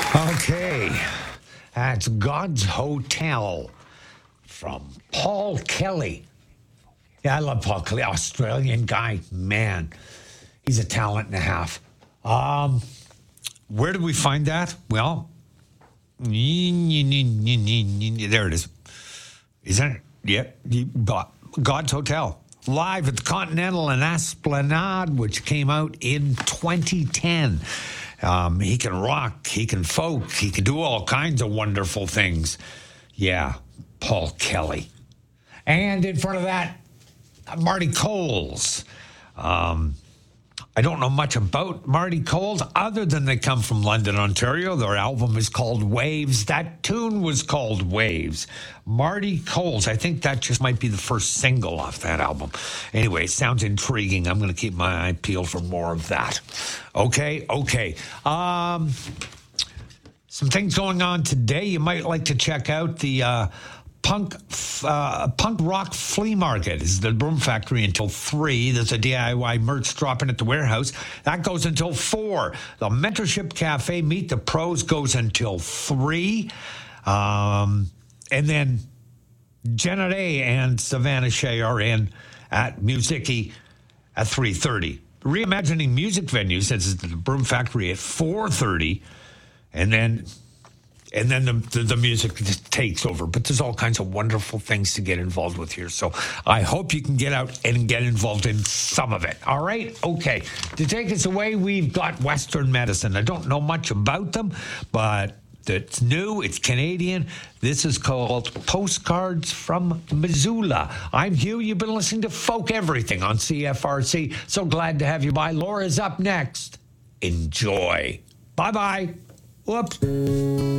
Okay, that's God's Hotel from Paul Kelly. Yeah, I love Paul Kelly, Australian guy. Man, he's a talent and a half. Where did we find that? Well, there it is. Isn't it? Yep. God's Hotel. Live at the Continental and Esplanade, which came out in 2010. He can rock, he can folk, he can do all kinds of wonderful things. Yeah, Paul Kelly. And in front of that, Marty Coles. I don't know much about Marty Coles other than they come from London, Ontario. Their album is called Waves. That tune was called Waves. Marty Coles. I think that just might be the first single off that album. Anyway, it sounds intriguing. I'm going to keep my eye peeled for more of that. Okay. Some things going on today. You might like to check out the punk rock flea market. Is the Broom Factory until 3. There's a DIY merch dropping at the warehouse. That goes until 4. The Mentorship Cafe Meet the Pros goes until 3. And then Jenna Day and Savannah Shea are in at Musiki at 3:30. Reimagining music venues, that's the Broom Factory at 4:30. And then the music takes over. But there's all kinds of wonderful things to get involved with here. So I hope you can get out and get involved in some of it. All right? Okay. To take us away, we've got Western Medicine. I don't know much about them, but it's new. It's Canadian. This is called Postcards from Missoula. I'm Hugh. You've been listening to Folk Everything on CFRC. So glad to have you by. Laura's up next. Enjoy. Bye-bye. Whoops.